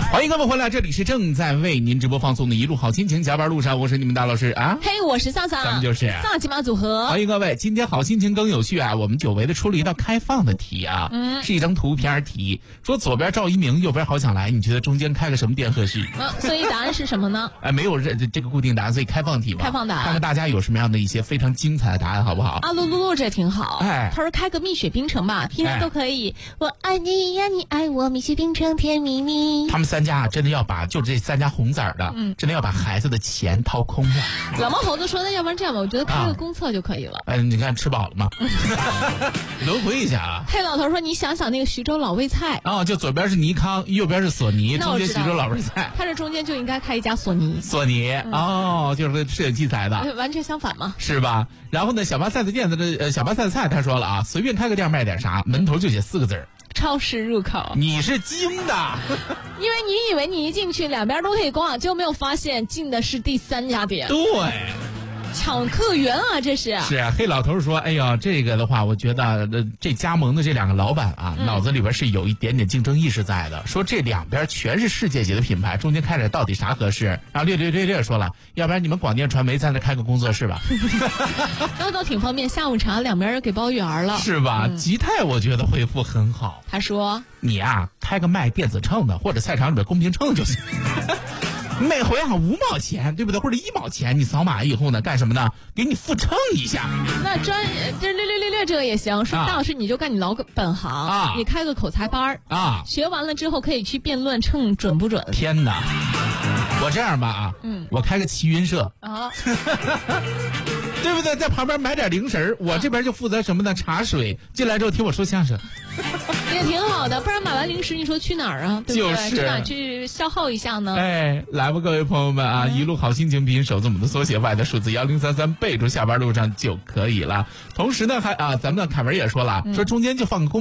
欢迎各位回来，这里是正在为您直播放送的一路好心情，加班路上，我是你们大老师啊。 嘿，我是萨萨， 咱们就是萨琪玛组合。 欢迎各位，今天好心情更有趣啊！我们久违的出了一道开放的题啊，是一张图片题，说左边赵一鸣，右边好想来，你觉得中间开个什么店合适？ 所以答案是什么呢？ 没有这个固定答案，所以开放题嘛。 开放答案， 看看大家有什么样的一些非常精彩的答案，好不好？ 啊，露露这挺好。 哎， 他说开个蜜雪冰城吧，天天都可以。我爱你呀，你爱我，蜜雪冰城甜蜜蜜。 他们三家真的要把就这三家红色的，真的要把孩子的钱掏空了。 老毛猴子说的，要不然这样吧，我觉得开个公厕就可以了。 你看吃饱了吗？轮回一下啊。 黑老头说，你想想那个徐州老味菜啊，就左边是尼康，右边是索尼，中间徐州老味菜。 他这中间就应该开一家索尼。 索尼哦，就是摄影器材的， 完全相反嘛， 是吧？然后呢，小巴赛的店子的小巴赛的菜，他说了啊，随便开个店卖点啥，门头就写4个字儿。 超市入口， 你是精的， 因为你以为你一进去两边都可以逛，就没有发现进的是第3家店。 对， 抢客源啊，这是。 是啊，黑老头说，哎呀，这个的话，我觉得这加盟的这2个老板啊，脑子里边是有一点点竞争意识在的。说这两边全是世界级的品牌，中间开着到底啥合适？然后略说了，要不然你们广电传媒在那开个工作室吧。 那倒挺方便，下午茶两边人给包圆了， 是吧？吉泰我觉得回复很好， 他说你啊开个卖电子秤的，或者菜场里边公平秤就行。每回啊5毛钱，对不对？或者1毛钱，你扫码以后呢，干什么呢？给你复称一下。 那这6这个也行。说大老师你就干你老本行啊，你开个口才班啊，学完了之后可以去辩论秤准不准。 天哪！我这样吧啊，我开个齐云社啊，对不对？在旁边买点零食，我这边就负责什么呢？茶水进来之后听我说相声。 也挺好的，不然买完零食你说去哪儿啊？对不对？ 就是去哪儿去消耗一下呢？ 哎，来吧，各位朋友们啊，一路好心情拼音首字母的缩写 Y 的数字1033，备注下班路上就可以了。同时呢，还咱们的凯文也说了，说中间就放个公